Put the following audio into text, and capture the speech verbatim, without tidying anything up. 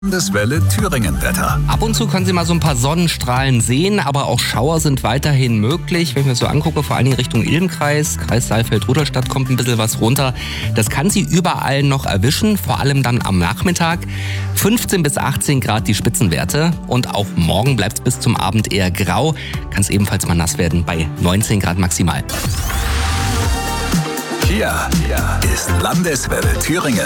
Landeswelle Thüringen Wetter. Ab und zu können Sie mal so ein paar Sonnenstrahlen sehen, aber auch Schauer sind weiterhin möglich. Wenn ich mir das so angucke, vor allen Dingen Richtung Ilmkreis, Kreis Saalfeld-Rudolstadt kommt ein bisschen was runter. Das kann Sie überall noch erwischen, vor allem dann am Nachmittag. fünfzehn bis achtzehn Grad die Spitzenwerte und auch morgen bleibt es bis zum Abend eher grau. Kann es ebenfalls mal nass werden bei neunzehn Grad maximal. Hier ist Landeswelle Thüringen.